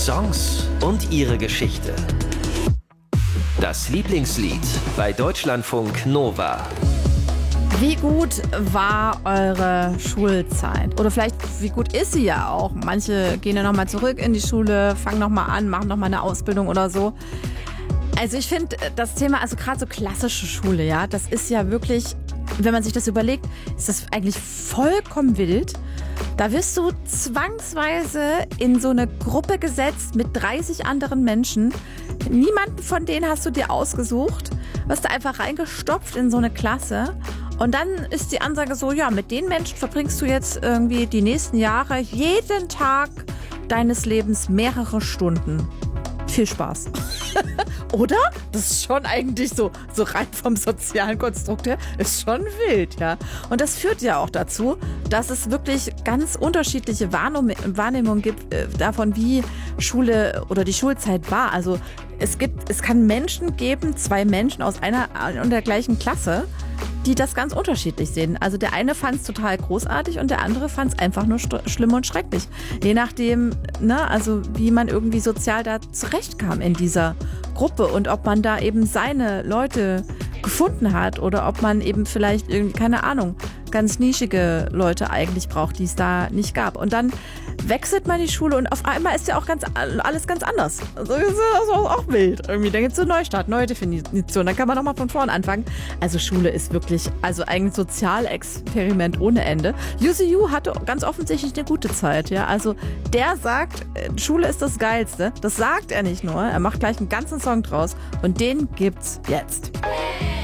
Songs und ihre Geschichte. Das Lieblingslied bei Deutschlandfunk Nova. Wie gut war eure Schulzeit? Oder vielleicht, wie gut ist sie ja auch? Manche gehen ja nochmal zurück in die Schule, fangen nochmal an, machen nochmal eine Ausbildung oder so. Also ich finde das Thema, also gerade so klassische Schule, ja, das ist ja wirklich, wenn man sich das überlegt, ist das eigentlich vollkommen wild. Da wirst du zwangsweise in so eine Gruppe gesetzt mit 30 anderen Menschen. Niemanden von denen hast du dir ausgesucht. Wirst du einfach reingestopft in so eine Klasse. Und dann ist die Ansage so, ja, mit den Menschen verbringst du jetzt irgendwie die nächsten Jahre jeden Tag deines Lebens mehrere Stunden. Viel Spaß. Oder? Das ist schon eigentlich so rein vom sozialen Konstrukt her, ist schon wild, ja. Und das führt ja auch dazu, dass es wirklich ganz unterschiedliche Wahrnehmungen gibt davon, wie Schule oder die Schulzeit war. Also es kann Menschen geben, zwei Menschen aus einer und der gleichen Klasse, die das ganz unterschiedlich sehen. Also der eine fand es total großartig und der andere fand es einfach nur schlimm und schrecklich. Je nachdem, ne, also wie man irgendwie sozial da zurechtkam in dieser Gruppe und ob man da eben seine Leute gefunden hat oder ob man eben vielleicht irgendwie, keine Ahnung, ganz nischige Leute eigentlich braucht, die es da nicht gab. Und dann wechselt man die Schule und auf einmal ist ja auch alles ganz anders. Also das ist auch wild. Irgendwie, da gibt es so einen Neustart, neue Definition. Dann kann man nochmal von vorn anfangen. Also Schule ist wirklich, also ein Sozialexperiment ohne Ende. UCU hatte ganz offensichtlich eine gute Zeit. Ja? Also der sagt, Schule ist das Geilste. Das sagt er nicht nur. Er macht gleich einen ganzen Song draus und den gibt's jetzt.